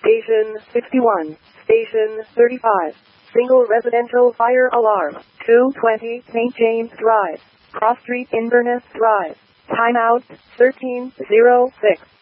Station 61. Station 35. Single residential fire alarm. 220 St. James Drive. Cross Street, Inverness Drive. Timeout 13:06.